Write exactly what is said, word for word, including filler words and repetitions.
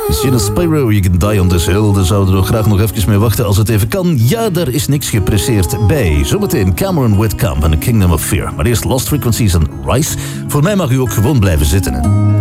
Gina Spyro, You Can Die on This Hill. Daar zouden we graag nog even mee wachten als het even kan. Ja, daar is niks gepresseerd bij. Zometeen Cameron Whitcomb en The Kingdom of Fear. Maar eerst Lost Frequencies en Rise. Voor mij mag u ook gewoon blijven zitten, hè.